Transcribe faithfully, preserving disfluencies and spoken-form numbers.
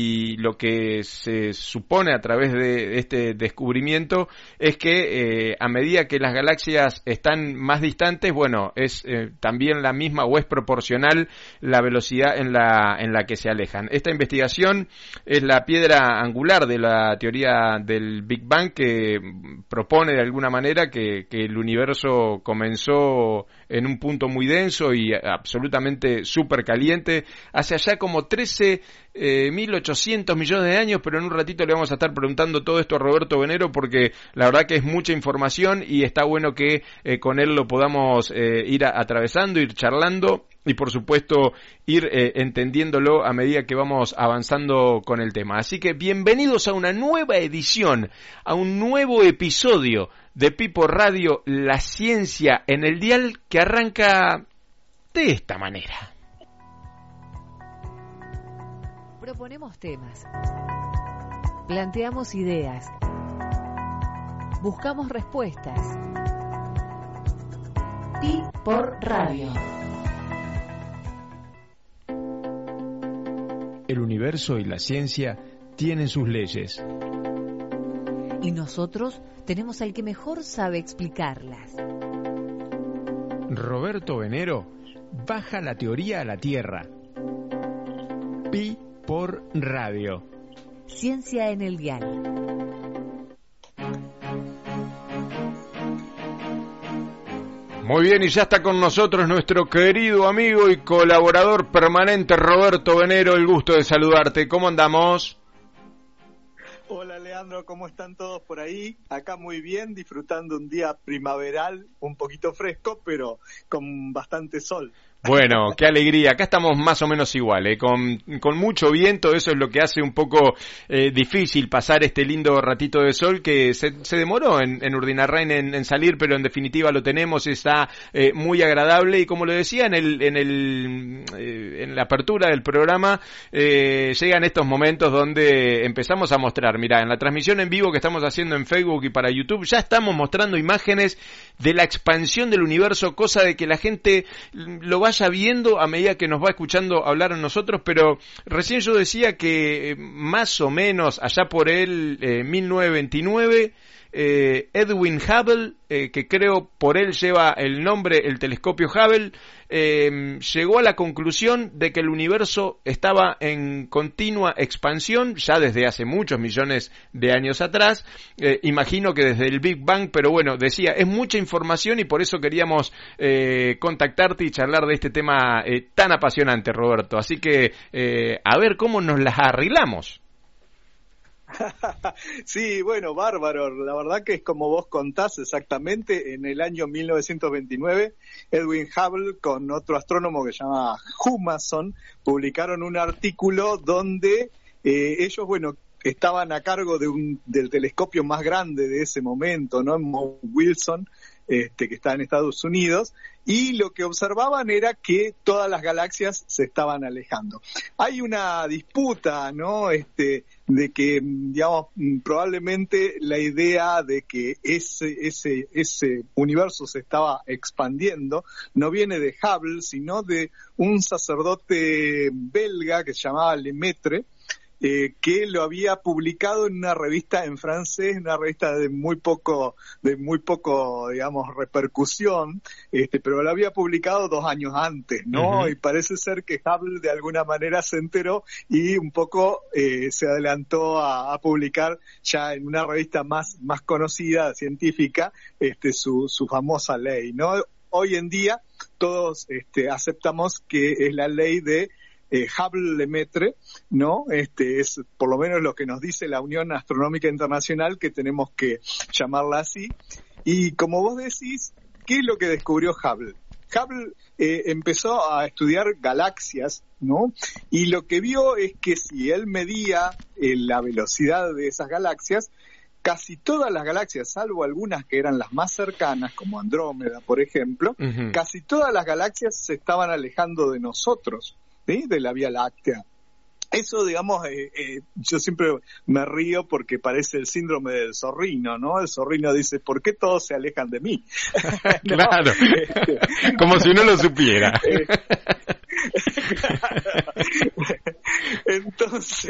Y lo que se supone a través de este descubrimiento es que eh, a medida que las galaxias están más distantes, bueno, es eh, también la misma o es proporcional la velocidad en la en la que se alejan. Esta investigación es la piedra angular de la teoría del Big Bang, que propone de alguna manera que, que el universo comenzó en un punto muy denso y absolutamente súper caliente hace allá como trece mil ochocientos millones de años, pero en un ratito le vamos a estar preguntando todo esto a Roberto Venero, porque la verdad que es mucha información y está bueno que eh, con él lo podamos eh, ir a, atravesando, ir charlando y por supuesto ir eh, entendiéndolo a medida que vamos avanzando con el tema. Así que bienvenidos a una nueva edición, a un nuevo episodio de Pipo Radio, la ciencia en el dial, que arranca de esta manera. Proponemos temas, planteamos ideas, buscamos respuestas. Pi por Radio. El universo y la ciencia tienen sus leyes. Y nosotros tenemos al que mejor sabe explicarlas. Roberto Venero baja la teoría a la Tierra. Pi por Radio. Ciencia en el dial. Muy bien, y ya está con nosotros nuestro querido amigo y colaborador permanente Roberto Venero. El gusto de saludarte. ¿Cómo andamos? Hola Leandro, ¿cómo están todos por ahí? Acá muy bien, disfrutando un día primaveral, un poquito fresco, pero con bastante sol. Bueno, qué alegría. Acá estamos más o menos igual, ¿eh? con, con mucho viento. Eso es lo que hace un poco eh, difícil pasar este lindo ratito de sol que se, se demoró en, en Urdinarrain en, en salir, pero en definitiva lo tenemos, está eh, muy agradable. Y como lo decía en el en el eh, en la apertura del programa, eh, llegan estos momentos donde empezamos a mostrar, mirá, en la transmisión en vivo que estamos haciendo en Facebook y para YouTube, ya estamos mostrando imágenes de la expansión del universo, cosa de que la gente lo va vaya viendo a medida que nos va escuchando hablar a nosotros, pero recién yo decía que eh, más o menos allá por el eh, mil novecientos veintinueve, eh, Edwin Hubble, eh, que creo por él lleva el nombre el telescopio Hubble, eh, llegó a la conclusión de que el universo estaba en continua expansión ya desde hace muchos millones de años atrás, eh, imagino que desde el Big Bang, pero bueno, decía, es mucha información y por eso queríamos eh, contactarte y charlar de este tema eh, tan apasionante, Roberto, así que eh, a ver cómo nos las arreglamos. Sí, bueno, bárbaro. La verdad que es como vos contás exactamente. En el año mil novecientos veintinueve, Edwin Hubble con otro astrónomo que se llama Humason publicaron un artículo donde eh, ellos, bueno, estaban a cargo de un del telescopio más grande de ese momento, ¿no? Mount Wilson, este, que está en Estados Unidos, y lo que observaban era que todas las galaxias se estaban alejando. Hay una disputa, ¿no? Este, de que, digamos, probablemente la idea de que ese, ese, ese universo se estaba expandiendo no viene de Hubble, sino de un sacerdote belga que se llamaba Lemaitre, Eh, que lo había publicado en una revista en francés, una revista de muy poco, de muy poco, digamos, repercusión, este, pero lo había publicado dos años antes, ¿no? Uh-huh. Y parece ser que Hubble de alguna manera se enteró y un poco eh, se adelantó a, a publicar ya en una revista más, más conocida, científica, este, su, su famosa ley, ¿no? Hoy en día todos este, aceptamos que es la ley de Eh, Hubble-Lemaitre, ¿no? Este es por lo menos lo que nos dice la Unión Astronómica Internacional, que tenemos que llamarla así. Y como vos decís, ¿qué es lo que descubrió Hubble? Hubble eh, empezó a estudiar galaxias, ¿no? Y lo que vio es que si él medía eh, la velocidad de esas galaxias, casi todas las galaxias, salvo algunas que eran las más cercanas, como Andrómeda, por ejemplo, uh-huh. casi todas las galaxias se estaban alejando de nosotros, ¿sí? De la Vía Láctea. Eso, digamos, eh, eh, yo siempre me río porque parece el síndrome del zorrino, ¿no? El zorrino dice, ¿por qué todos se alejan de mí? ¿No? Claro, este, como si uno lo supiera. Entonces,